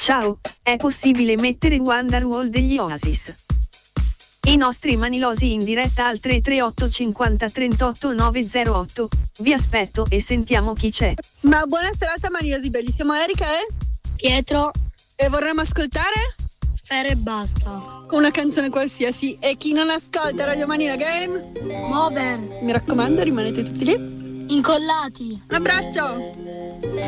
Ciao, è possibile mettere Wonderwall degli Oasis? I nostri manilosi in diretta al 338 50 38 908. Vi aspetto e sentiamo chi c'è. Ma buona serata manilosi belli, siamo Erika e Pietro e vorremmo ascoltare Sfera e basta. una canzone qualsiasi. E chi non ascolta Radio Manila Game, Mover mi raccomando, rimanete tutti lì. incollati. Un abbraccio.